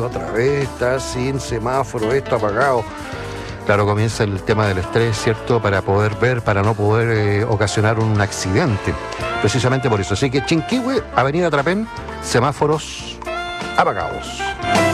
otra vez está sin semáforo, esto apagado. Claro, comienza el tema del estrés, ¿cierto? Para poder ver, para no poder ocasionar un accidente. Precisamente por eso. Así que Chinquihue, Avenida Trapén, semáforos apagados.